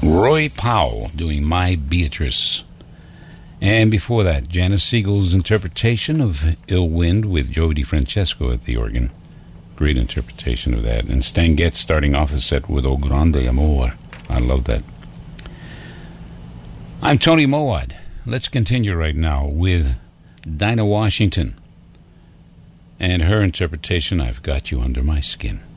Roy Powell doing My Beatrice. And before that, Janice Siegel's interpretation of Ill Wind with Joe DiFrancesco at the organ. Great interpretation of that. And Stan Getz starting off the set with O Grande Amor. I love that. I'm Tony Mowat. Let's continue right now with Dinah Washington and her interpretation, I've Got You Under My Skin.